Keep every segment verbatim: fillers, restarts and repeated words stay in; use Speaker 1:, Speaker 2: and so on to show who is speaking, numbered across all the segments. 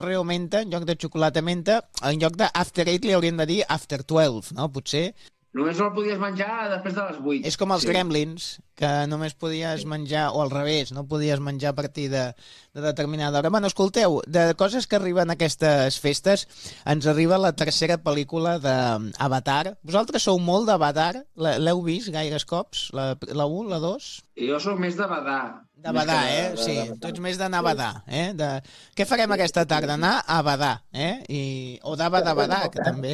Speaker 1: Oreo menta, en lloc de xocolata menta, en lloc de after eight li hauríem de dir after twelve, no? Potser.
Speaker 2: Només el podies menjar després de les vuit.
Speaker 1: És com els sí. Gremlins, que només podies menjar, o al revés, no podies menjar a partir de, de determinada hora. Bueno, escolteu, de coses que arriben a aquestes festes, ens arriba la tercera pel·lícula d'Avatar. Vosaltres sou molt d'Avatar? L'heu vist gaires cops? La, la u, la dos?
Speaker 2: Jo sóc més de badar.
Speaker 1: De badar, eh? De, sí, de tu ets més d'anar a badar, eh? De... Què farem aquesta tarda? Anar a badar, eh? I... O d'abadabadar, que també...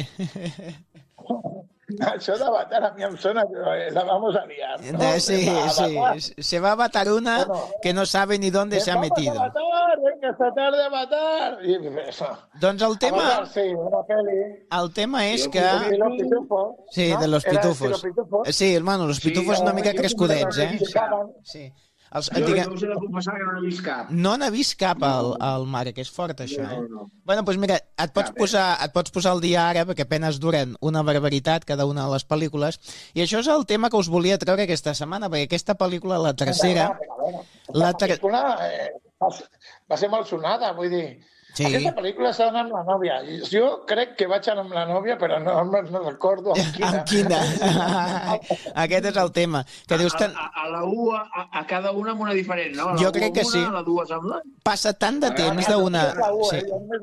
Speaker 3: Això d'Avatar a mi em sona que la vamos a liar, ¿no?
Speaker 1: De, sí, sí. Se va a avatar una bueno, que no sabe ni dónde se ha metido.
Speaker 3: Vamos a avatar, venga, esta tarde a avatar. I eso.
Speaker 1: Doncs el tema...
Speaker 3: Avatar, sí, una peli.
Speaker 1: El tema és que...
Speaker 3: De los pitufos.
Speaker 1: Sí,
Speaker 3: ¿no?
Speaker 1: de los pitufos.
Speaker 3: Era de los pitufos.
Speaker 1: Sí, hermano, los pitufos sí, una mica crescudets, eh? Sí. Els,
Speaker 2: jo, diguem... jo us he de confessar que no n'he vist cap.
Speaker 1: No n'ha vist cap al, al Mare, que és fort, això, eh? No, no. Bueno, doncs mira, et pots, posar, et pots posar el dia ara, perquè apenas duren una barbaritat cada una de les pel·lícules, i això és el tema que us volia treure aquesta setmana, perquè aquesta pel·lícula, la tercera...
Speaker 3: La pel·lícula eh, va ser molt sonada, vull dir... Sí. Aquesta pel·lícula s'ha d'anar amb la nòvia. Jo crec que vaig anar amb la nòvia, però no me'n no recordo amb quina.
Speaker 1: Amb quina? Aquest és el tema. Que dius que...
Speaker 2: a, a, a la U, a, a cada una amb una diferent, no? A
Speaker 1: jo crec que
Speaker 2: una,
Speaker 1: sí.
Speaker 2: A la dues amb la...
Speaker 1: Passa tant de temps d'una...
Speaker 3: Sí.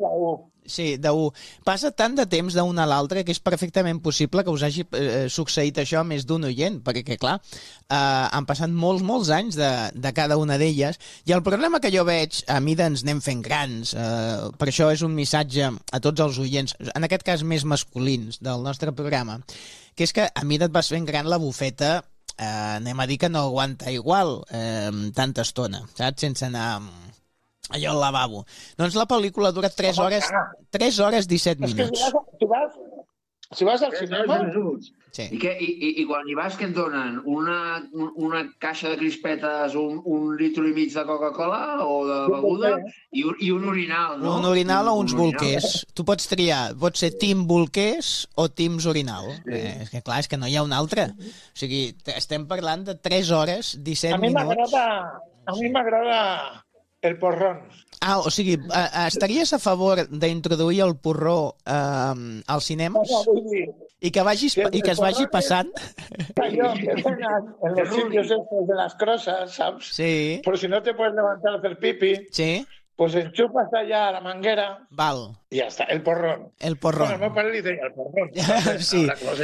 Speaker 1: Sí, de u. Passa tant de temps d'una a l'altra que és perfectament possible que us hagi eh, succeït això a més d'un oient, perquè, clar, eh, han passat molts, molts anys de, de cada una d'elles, i el problema que jo veig, a mida ens anem fent grans, eh, per això és un missatge a tots els oients, en aquest cas més masculins del nostre programa, que és que a mida et vas fent gran la bufeta, eh, anem a dir que no aguanta igual eh, tanta estona, saps? Sense anar... allò al lavabo. Doncs la pel·lícula dura tres hores, tres hores disset minuts.
Speaker 3: És que si vas, si vas al cinema...
Speaker 2: Sí. I, que, i, i, I quan hi vas, què et donen? Una, una caixa de crispetes, un, un litro i mig de Coca-Cola o de beguda i un, i un orinal, no?
Speaker 1: Un orinal o uns bolquers. Tu pots triar, pot ser team bolquers o teams orinal. Sí. Eh, és que clar, és que no hi ha un altre. O sigui, estem parlant de tres hores, disset minuts.
Speaker 3: A mi m'agrada... A mi m'agrada... el porrón.
Speaker 1: Ah, o sigui, estaries a favor d'introduir el porró eh, als cinemes?
Speaker 3: No, no, vull dir...
Speaker 1: I que, vagis, i que es vagi passant?
Speaker 3: Allò que tenen en los sitios estos de las crosas, ¿sabes?
Speaker 1: Sí.
Speaker 3: Por si no te puedes levantar a hacer pipi.
Speaker 1: Sí.
Speaker 3: Pues enchufas allá a la manguera.
Speaker 1: Val.
Speaker 3: Y ya está, el porrón.
Speaker 1: El porrón.
Speaker 3: Bueno, el meu pare li deia el porrón.
Speaker 1: Sí,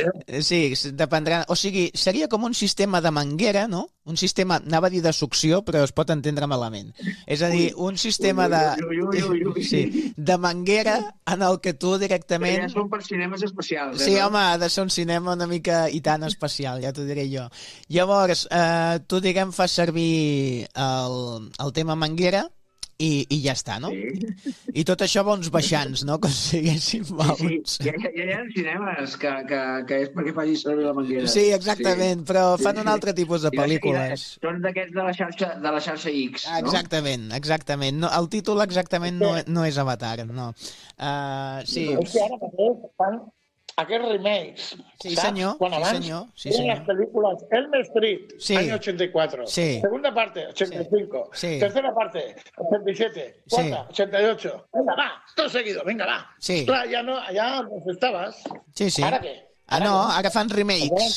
Speaker 1: sí, dependrà. O sigui, seria com un sistema de manguera, no? Un sistema, anava a dir de succió, però es pot entendre malament. És a dir, un sistema de... Sí, de manguera en el que tu directament...
Speaker 2: Ja són per cinemes especials.
Speaker 1: Sí, home, ha de ser un cinema una mica i tan especial, ja t'ho diré jo. Llavors, eh, tu, diguem, fas servir el, el tema manguera, I, i ja està, no?
Speaker 2: Sí.
Speaker 1: I tot això va uns baixants, no? Com si haguéssim va
Speaker 2: sí,
Speaker 1: uns...
Speaker 2: sí. Ja, ja, ja hi ha cinemes que, que, que és perquè faci servir la manguera.
Speaker 1: Sí, exactament, sí. Però fan un altre tipus de pel·lícules.
Speaker 2: I, i són d'aquests de la xarxa, de la xarxa X, no?
Speaker 1: Exactament, exactament. No, el títol exactament no, no és Avatar, no. Uh, sí.
Speaker 3: És que ara també fan aquests remakes,
Speaker 1: sí,
Speaker 3: ¿sabes?
Speaker 1: Senyor,
Speaker 3: Cuando
Speaker 1: sí,
Speaker 3: avance,
Speaker 1: senyor, sí,
Speaker 3: en
Speaker 1: senyor.
Speaker 3: las películas Elm Street,
Speaker 1: sí.
Speaker 3: año ochenta y cuatro,
Speaker 1: sí.
Speaker 3: segunda parte, ochenta y cinco,
Speaker 1: sí.
Speaker 3: tercera parte, ochenta y siete, cuarta, sí. ochenta y ocho, venga, va, todo seguido, venga, va.
Speaker 1: Sí.
Speaker 3: Clar, ya no, ya no estabas.
Speaker 1: Sí, sí.
Speaker 3: ¿Ahora qué?
Speaker 1: Ah, no, ara fan remakes.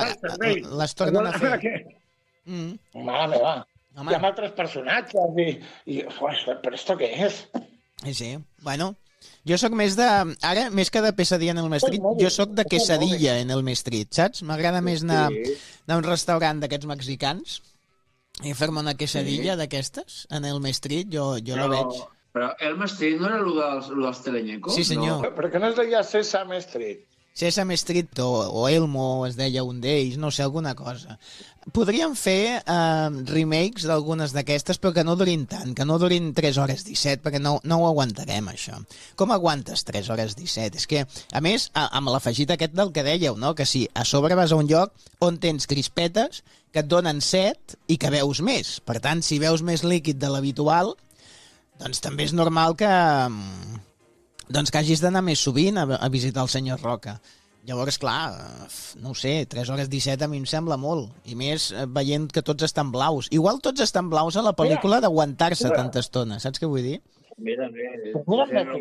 Speaker 1: Les tornen a fer.
Speaker 3: Mm. Mare meva. Home. Hi ha altres personatges i... i pues, però esto què és?
Speaker 1: Sí, sí. Bueno, jo sóc més de... Ara, més que de pesadilla en el Street, jo sóc de quesadilla en el Street, saps? M'agrada més anar, anar a un restaurant d'aquests mexicans i fer-me una quesadilla sí. d'aquestes en el Street, jo, jo
Speaker 2: però,
Speaker 1: la veig.
Speaker 2: Però el Street no era el dels, dels teleñecos?
Speaker 1: Sí, senyor.
Speaker 3: No. Per què no es deia Sesame Street?
Speaker 1: Sesame Street o, o Elmo, es deia un d'ells, no sé, alguna cosa. Podríem fer eh, remakes d'algunes d'aquestes, però que no durin tant, que no durin tres hores disset, perquè no, no ho aguantarem, això. Com aguantes tres hores disset? És que, a més, a, amb l'afegit aquest del que dèieu, no? Que si a sobre vas a un lloc on tens crispetes que et donen set i que veus més. Per tant, si veus més líquid de l'habitual, doncs també és normal que... doncs que hagis d'anar més sovint a, a visitar el senyor Roca. Llavors, clar, no ho sé, tres hores disset a mi em sembla molt. I més veient que tots estan blaus. Igual tots estan blaus a la pel·lícula d'aguantar-se tanta estona. Saps què vull dir?
Speaker 2: Mira, mira.